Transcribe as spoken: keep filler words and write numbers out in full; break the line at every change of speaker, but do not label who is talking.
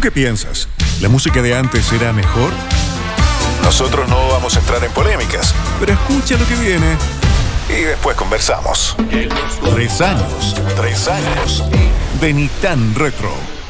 qué piensas? ¿La música de antes era mejor?
Nosotros no vamos a entrar en polémicas,
Pero escucha lo que viene.
y después conversamos.
Tres años
Tres años
de Ni Tan Retro.